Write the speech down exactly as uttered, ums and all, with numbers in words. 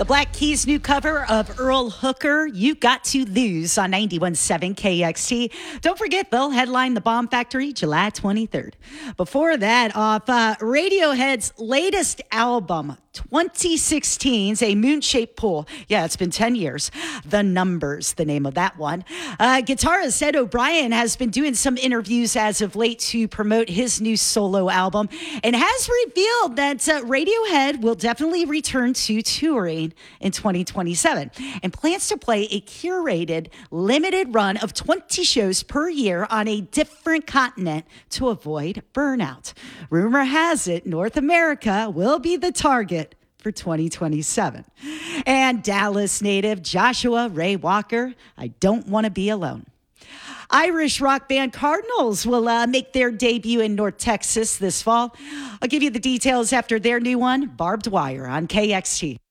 The Black Keys' new cover of Earl Hooker, You Got to Lose, on ninety-one point seven K X T. Don't forget, they'll headline the Bomb Factory July twenty-third. Before that, off uh, Radiohead's latest album, twenty sixteen's A Moon-Shaped Pool. Yeah, it's been ten years. The Numbers, the name of that one. Uh, guitarist Ed O'Brien has been doing some interviews as of late to promote his new solo album and has revealed that uh, Radiohead will definitely return to touring in twenty twenty-seven and plans to play a curated limited run of twenty shows per year on a different continent to avoid burnout. Rumor has it North America will be the target for twenty twenty-seven. And Dallas native Joshua Ray Walker, I Don't Want to Be Alone. Irish rock band Cardinals will uh, make their debut in North Texas this fall. I'll give you the details after their new one, Barbed Wire, on K X T.